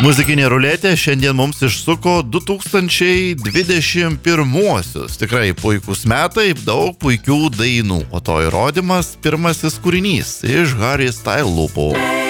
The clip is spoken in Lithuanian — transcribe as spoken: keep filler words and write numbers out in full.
Muzikinė ruletė šiandien mums išsuko du tūkstančiai dvidešimt pirmuosius. Tikrai puikūs metai, daug puikių dainų. O to įrodymas pirmasis kūrinys iš Harry Styles lūpų.